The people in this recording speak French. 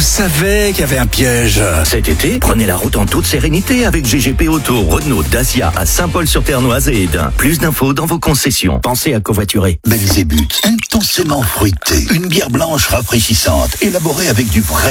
savais qu'il y avait un piège. Cet été, prenez la route en toute sérénité avec GGP Auto, Renault, Dacia à Saint-Paul-sur-Ternoise et Hesdin. Plus d'infos dans vos concessions. Pensez à covoiturer. Belzébuth, intensément fruité. Une bière blanche rafraîchissante, élaborée avec du vrai